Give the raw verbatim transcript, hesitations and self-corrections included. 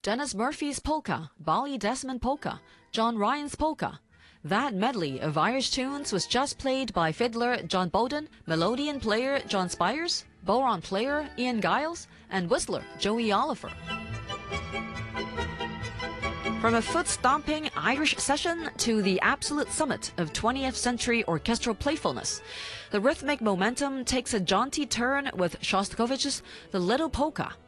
Dennis Murphy's polka, Bali Desmond polka, John Ryan's polka. That medley of Irish tunes was just played by fiddler John Bowden, melodeon player John Spires, bodhrán player Ian Giles, and whistler Joey Oliver. From a foot-stomping Irish session to the absolute summit of twentieth century orchestral playfulness, the rhythmic momentum takes a jaunty turn with Shostakovich's The Little Polka.